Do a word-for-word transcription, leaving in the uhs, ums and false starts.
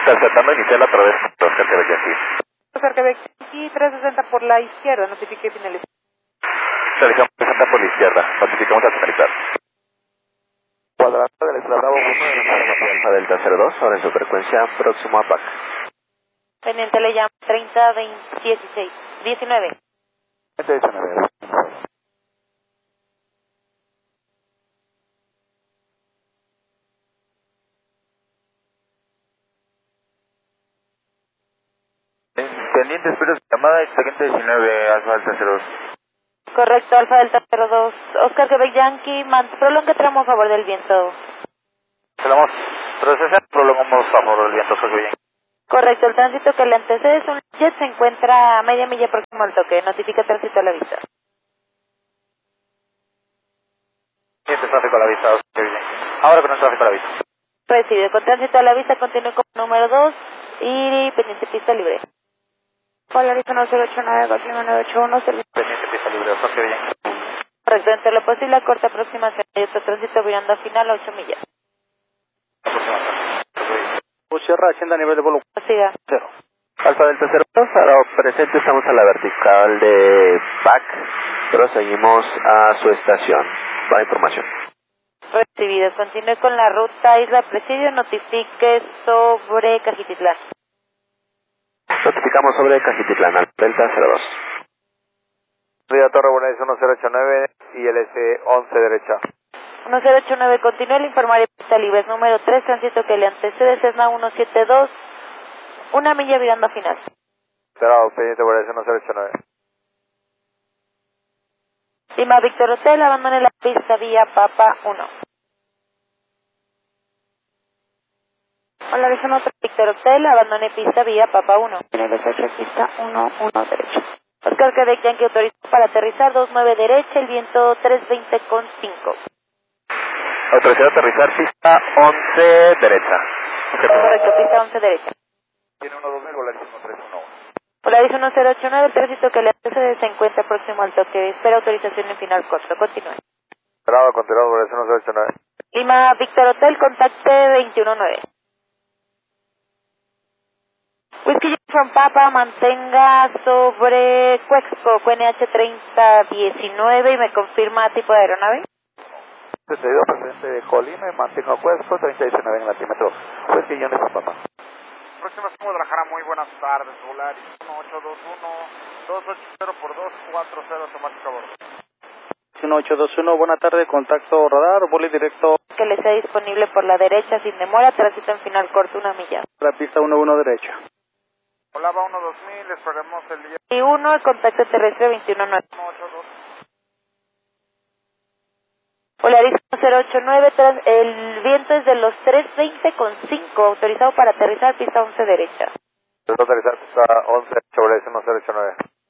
Tratando de iniciar otra vez, Oscar Quebec Yankee. Oscar Quebec Yankee, trescientos sesenta por la izquierda, notifique finalizar. Realizamos sesenta por la izquierda, notificamos a finalizar. Cuadrante del Isla Bravo, Alfa Delta cero dos, ahora en su frecuencia, próximo a P A C. Pendiente le llama treinta, veinte, dieciséis, diecinueve. diecinueve. Pendiente, espero su llamada, siguiente diecinueve, Alfa Delta cero dos. Correcto, Alfa Delta cero dos. Oscar Quebec Yankee, man, prolonga tramo a favor del viento. Tenemos trescientos sesenta, prolongamos a favor del viento, Oscar Quebec Yankee. Correcto, el tránsito que le antecede es un jet, se encuentra a media milla próximo al toque, notifica tránsito a la vista. Siguiente tráfico a la vista, Oscar Quebec Yankee. Ahora con el tráfico a la vista. Recibe, con tránsito a la vista, continúe con número dos y pendiente pista libre. Polaris uno cero ocho nueve, Guatemala nueve ocho uno, servicio. Pendiente pista libre, Oscar Quebec Yankee. Correcto, entre lo posible, a corta aproximación y otro tránsito virando a final a ocho millas. Sierra, Hacienda a nivel de volumen. Siga. Cero. Alfa Delta cero dos, ahora presente, estamos a la vertical de P A C. Proseguimos a su estación. Para información. Recibido, continúe con la ruta Isla Presidio, notifique sobre Cajititlán. Notificamos sobre Cajititlán, Alfa Delta cero dos. Río Torre Buenos uno cero ocho nueve y L S once derecha. uno cero ocho nueve, continúe el informario de pista libre, número tres, tránsito que le antecede, Cessna ciento setenta y dos, una milla virando a final. Cerrado, pendiente Buenos uno cero ocho nueve. Lima Víctor Hotel, abandone la pista vía Papa uno. Hola, Horizon otro Víctor Hotel, abandone pista vía Papa uno. Pista uno uno derecha. Oscar Quebec Yankee autorizado para aterrizar dos nueve derecha, el viento trescientos veinte con cinco. Autorizado a aterrizar pista once derecha. Correcto, pista once derecha. Tiene uno dos mil, Volaris uno tres uno. Polaris uno cero ocho nueve, el tránsito que le antecede se encuentra próximo al toque. Espera autorización en final corto. Continúe. Cerrado, continuado, Volaris uno cero ocho nueve. Lima Víctor Hotel, contacte veintiuno nueve. Whisky from Papa, mantenga sobre Cuexco, Q N H treinta diecinueve y me confirma tipo de aeronave. Sucedido presidente de Colima, mantengo Cuexco, treinta diecinueve en el altímetro. Whisky Johnny from Papa. Próxima es Guadalajara, muy buenas tardes, Volaris uno ocho dos uno, dos ocho cero por dos cuatro cero, automático a bordo. uno ocho dos uno, buena tarde, contacto radar, vuelo directo. Que le sea disponible por la derecha sin demora, tránsito en final corto, una milla. La pista uno uno derecha. Hola, va uno dos mil, esperemos el día Y uno, el contacto terrestre veintiuno nueve. uno ocho dos. Polaris uno cero ocho nueve, tras- el viento es de los trescientos veinte con cinco, autorizado para aterrizar pista once derecha. Autorizado pista once, Volaris uno cero ocho nueve.